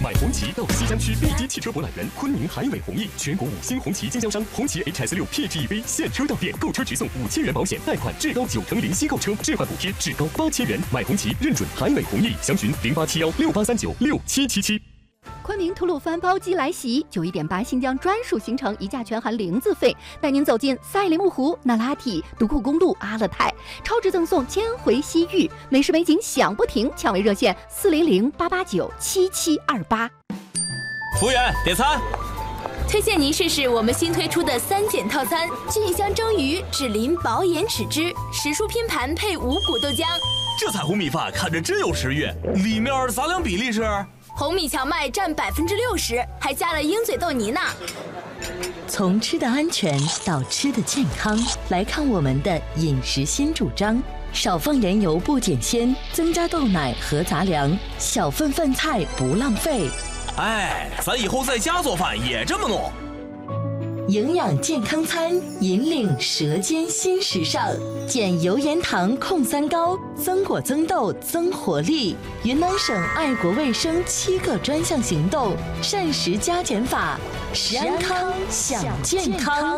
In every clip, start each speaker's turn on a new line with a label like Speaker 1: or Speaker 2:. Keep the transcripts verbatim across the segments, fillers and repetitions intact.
Speaker 1: 买红旗到西江区 B 级汽车博览园，昆明海伟弘毅全国五星红旗经销商，红旗 H S 六 P H E V 现车到店，购车直送五千元保险，贷款至高九成零息购车，置换补贴至高八千元。买红旗认准海伟弘毅，详询零八七幺六八三九六七七七。
Speaker 2: 昆明吐鲁番包机来袭，九一点八新疆专属行程，一价全含零自费，带您走进赛里木湖、那拉提、独库公路、阿勒泰，超值赠送千回西域，美食美景享不停，抢位热线四零零八八九七七二八。
Speaker 3: 服务员，点餐。
Speaker 4: 推荐您试试我们新推出的三件套餐：菌香蒸鱼、脂淋薄盐豉汁、时蔬拼盘配五谷豆浆。
Speaker 3: 这彩虹米饭看着真有食欲，里面杂粮比例是？
Speaker 4: 红米荞麦占百分之六十，还加了鹰嘴豆泥呢。
Speaker 5: 从吃的安全到吃的健康，来看我们的饮食新主张：少放盐油不减鲜，增加豆奶和杂粮，小份饭菜不浪费。
Speaker 3: 哎，咱以后在家做饭也这么弄。
Speaker 5: 营养健康餐，引领舌尖新时尚，减油盐糖控三高，增果增豆增活力。云南省爱国卫生七个专项行动，膳食加减法，食安康享健康。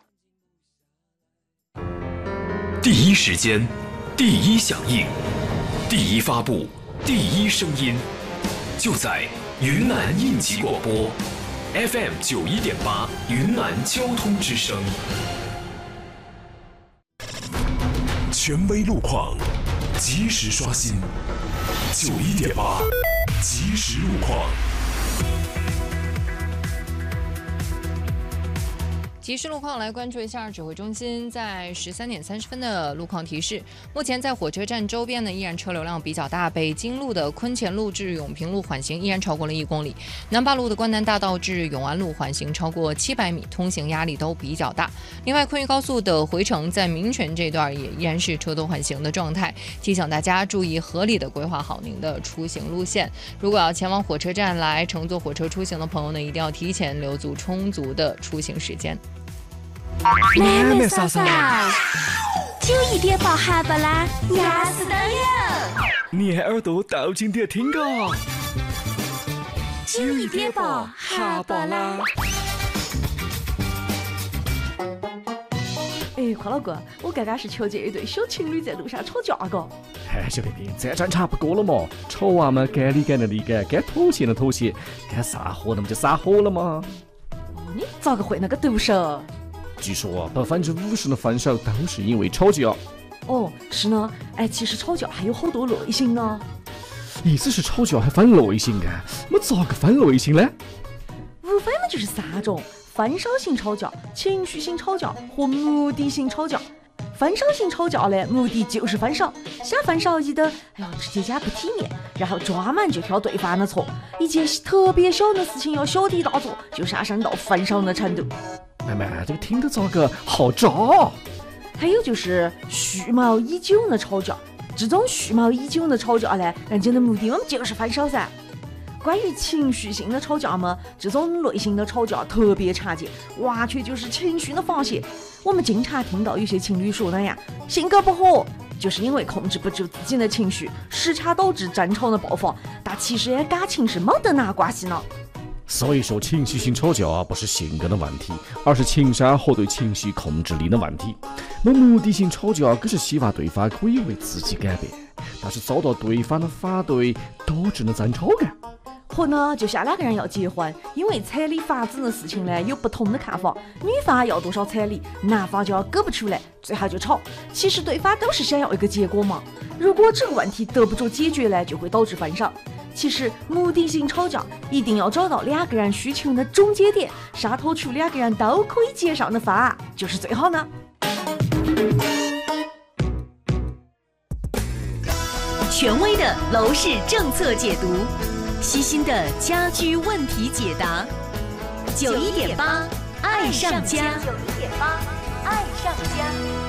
Speaker 6: 第一时间，第一响应，第一发布，第一声音，就在云南应急广播。F M 九一点八，云南交通之声。权威路况，及时刷新。九一点八，即时路况。
Speaker 7: 即时路况来关注一下，指挥中心在十三点三十分的路况提示。目前在火车站周边呢，依然车流量比较大。北京路的昆前路至永平路缓行依然超过了一公里，南八路的关南大道至永安路缓行超过七百米，通行压力都比较大。另外，昆渝高速的回程在民权这段也依然是车多缓行的状态，提醒大家注意合理的规划好您的出行路线。如果要前往火车站来乘坐火车出行的朋友呢，一定要提前留足充足的出行时间。
Speaker 8: 妹妹嫂嫂，九一点八哈巴啦，压死当有。
Speaker 9: 你耳朵倒进点听个。
Speaker 8: 九一点八哈巴啦。
Speaker 10: 哎，邝老哥，我刚刚是瞧见一对小情侣在路上吵架个。
Speaker 9: 哎，小弟弟，这战差不多了嘛，吵完嘛，该理该的理该，该妥协的妥协，该撒火那么就撒火了嘛。
Speaker 10: 哦，你咋个会那个读手？
Speaker 9: 据说啊，百分之五十的分手都是因为吵架。
Speaker 10: 哦，是呢。哎，其实吵架还有好多类型呢。
Speaker 9: 意思是吵架还分类型啊？我咋个分类型呢？
Speaker 10: 无非嘛就是三种：分手型吵架、情绪性吵架和目的性吵架。分手型吵架呢，目的就是分手，想分手一的，哎呀，直接讲不体面，然后专门就挑对方的错，一件特别小的事情要小题大做，就上升到分手的程度。
Speaker 9: 妹妹，这个听着咋个好渣？
Speaker 10: 还有就是蓄谋已久的吵架，这种蓄谋已久的吵架呢，人家的目的我们就是分手噻。关于情绪性的吵架嘛，这种类型的吵架特别常见，完全就是情绪的发泄。我们经常听到有些情侣说的呀，性格不合，就是因为控制不住自己的情绪，时常导致争吵的爆发。但其实感情是没得那关系呢。
Speaker 9: 所以说，情绪性吵架不是性格的问题，而是情商和对情绪控制力的问题。那目的性吵架更是希望对方可以为自己改变，但是遭到对方的反对，导致了争吵感。
Speaker 10: 或呢，就像两个人要结婚，因为彩礼发子的事情呢有不同的看法，女方要多少彩礼，男方就要给不出来，最后就吵。其实对方都是想要一个结果嘛，如果这个问题得不着解决呢，就会导致分手。其实目的性吵架一定要找到两个人需求的中间点，杀脱出两个人都可以接受的方案，就是最好呢。
Speaker 5: 权威的楼市政策解读，细心的家居问题解答。九一点八，爱上家。
Speaker 8: 九一点八，爱上家。